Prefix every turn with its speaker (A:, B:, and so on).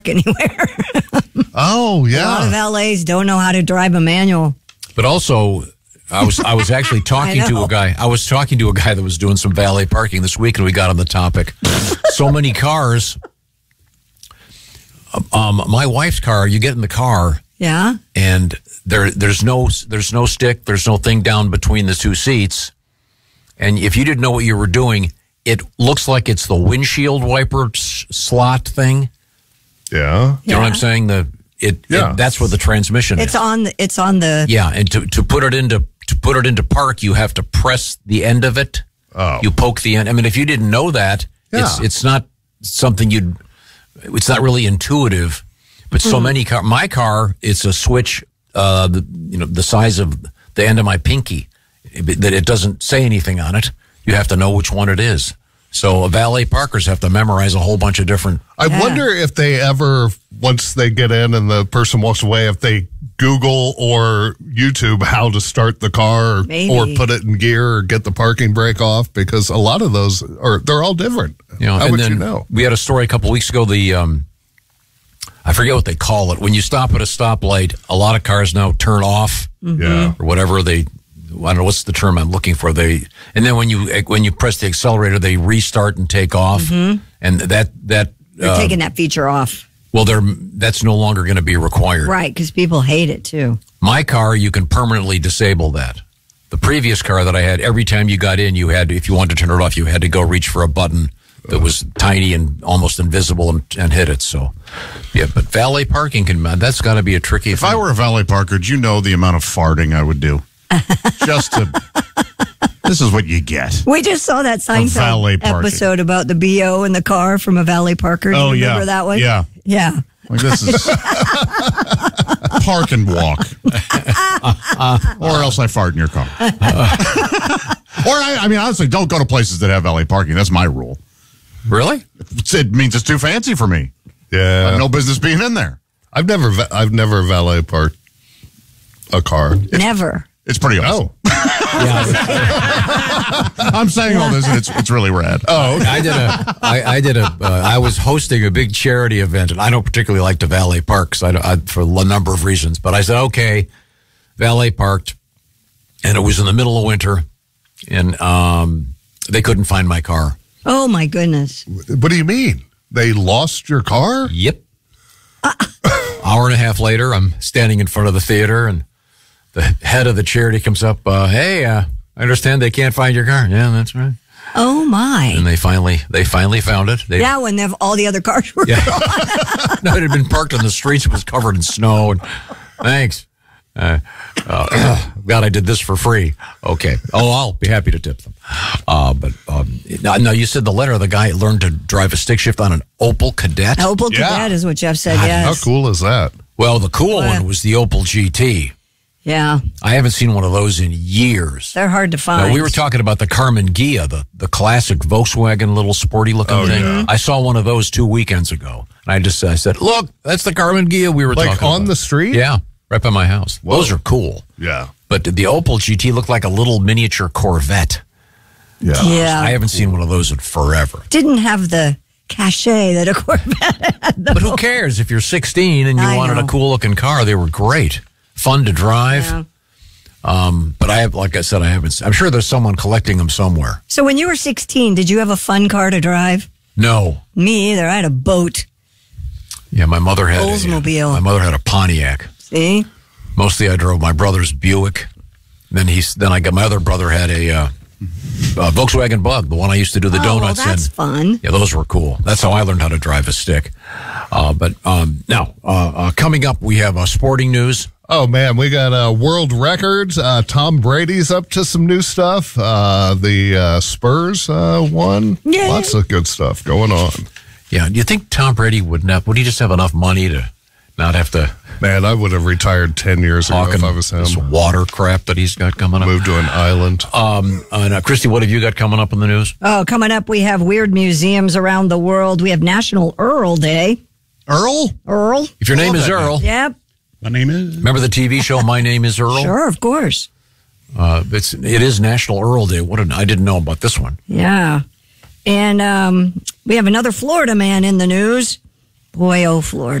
A: anywhere.
B: Oh, yeah.
A: A lot of LAs don't know how to drive a manual.
C: But also, I was actually talking to a guy. I was talking to a guy that was doing some valet parking this week, and we got on the topic. So many cars. My wife's car. You get in the car,
A: Yeah.
C: and there's no stick. There's no thing down between the two seats. And if you didn't know what you were doing, it looks like it's the windshield wiper slot thing.
B: Yeah.
C: You know what I'm saying? That's where the transmission is.
A: It's on the.
C: Yeah, and to put it into park, you have to press the end of it.
B: Oh.
C: You poke the end. I mean, if you didn't know that, it's not something it's not really intuitive. But so many my car, it's a switch, the size of the end of my pinky, that it doesn't say anything on it. You have to know which one it is. So valet parkers have to memorize a whole bunch of different.
B: I wonder if they ever, once they get in and the person walks away, if they Google or YouTube how to start the car or put it in gear or get the parking brake off, because a lot of those they're all different. How would you know?
C: We had a story a couple weeks ago. I forget what they call it. When you stop at a stoplight, a lot of cars now turn off, or whatever I don't know what's the term I'm looking for. And then when you press the accelerator, they restart and take off, and they're
A: taking that feature off.
C: Well, that's no longer going to be required,
A: Right? Because people hate it too.
C: My car, you can permanently disable that. The previous car that I had, every time you got in, if you wanted to turn it off, you had to go reach for a button that was tiny and almost invisible and hit it. So, yeah, but valet parking that's got to be a tricky thing.
D: If I were a valet parker, do you know the amount of farting I would do? This is what you get.
A: We just saw that Seinfeld episode about the BO in the car from a valet parker. Do you remember that one?
D: Yeah.
A: Yeah.
D: Like this is park and walk. Or else I fart in your car. Or I mean, honestly, don't go to places that have valet parking. That's my rule.
C: Really?
D: It means it's too fancy for me.
B: Yeah.
D: I have no business being in there.
B: I've never valet parked a car.
A: Never.
D: It's pretty awesome. I'm saying all this, and it's really rad.
C: Oh, okay. I was hosting a big charity event, and I don't particularly like to valet park for a number of reasons. But I said, okay, valet parked, and it was in the middle of winter, and they couldn't find my car.
A: Oh my goodness!
B: What do you mean? They lost your car?
C: Yep. Hour and a half later, I'm standing in front of the theater, and the head of the charity comes up. Hey, I understand they can't find your car. Yeah, that's right.
A: Oh my!
C: And they finally found it.
A: When all the other cars were gone.
C: No, it had been parked on the streets. It was covered in snow. And, thanks. God, I did this for free. Okay. Oh, I'll be happy to tip them. Now you said the letter of the guy learned to drive a stick shift on an Opel Kadett.
A: Opel Kadett is what Jeff said. Yes.
B: How cool is that?
C: Well, the cool one was the Opel GT.
A: Yeah.
C: I haven't seen one of those in years.
A: They're hard to find.
C: Now, we were talking about the Karmann Ghia, the classic Volkswagen little sporty looking thing. Yeah. I saw one of those 2 weekends ago. And I said, look, that's the Karmann Ghia we were talking about.
B: Like on the street?
C: Yeah, right by my house. Whoa. Those are cool.
B: Yeah.
C: But the Opel GT looked like a little miniature Corvette.
B: Yeah.
C: I haven't seen one of those in forever.
A: Didn't have the cachet that a Corvette had, though.
C: But who cares? If you're 16 and you wanted a cool looking car, they were great. Fun to drive.
A: Yeah.
C: But like I said, I'm sure there's someone collecting them somewhere.
A: So when you were 16, did you have a fun car to drive?
C: No.
A: Me either. I had a boat.
C: Yeah, my mother had
A: Oldsmobile.
C: My mother had a Pontiac.
A: See?
C: Mostly I drove my brother's Buick. Then my other brother had a Volkswagen Bug, the one I used to do the donuts in.
A: That's fun.
C: Yeah, those were cool. That's how I learned how to drive a stick. Now, coming up, we have sporting news.
B: Oh, man, we got world records. Tom Brady's up to some new stuff. The Spurs won.
A: Yay.
B: Lots of good stuff going on.
C: Yeah, do you think Tom Brady would he just have enough money to not have to...
B: Man, I would have retired 10 years ago if I was him.
C: This water crap that he's got coming up.
B: Moved to an island.
C: Christy, what have you got coming up in the news?
A: Oh, coming up, we have weird museums around the world. We have National Earl Day.
D: Earl?
A: Earl.
C: If your name is Earl.
A: Yep.
D: My name is...
C: Remember the TV show My Name is Earl?
A: Sure, of course.
C: It is National Earl Day. I didn't know about this one.
A: Yeah. And we have another Florida man in the news. Boy, oh, Florida.